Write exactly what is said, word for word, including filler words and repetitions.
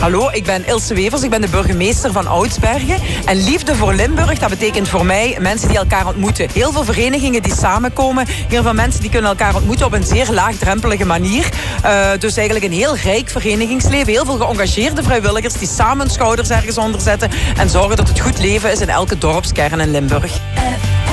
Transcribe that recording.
Hallo, ik ben Ilse Wevers, ik ben de burgemeester van Oudsbergen. En liefde voor Limburg, dat betekent voor mij mensen die elkaar ontmoeten. Heel veel verenigingen die samenkomen. Heel veel mensen die kunnen elkaar ontmoeten op een zeer laagdrempelige manier. Uh, dus eigenlijk een heel rijk verenigingsleven. Heel veel geëngageerde vrijwilligers die samen hun schouders ergens onder zetten en zorgen dat het goed leven is in elke dorpskern in Limburg.